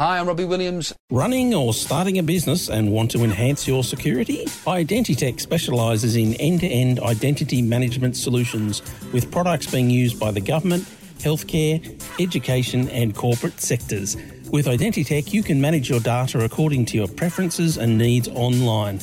Hi, I'm Robbie Williams. Running or starting a business and want to enhance your security? Identitech specialises in end-to-end identity management solutions with products being used by the government, healthcare, education and corporate sectors. With Identitech, you can manage your data according to your preferences and needs online.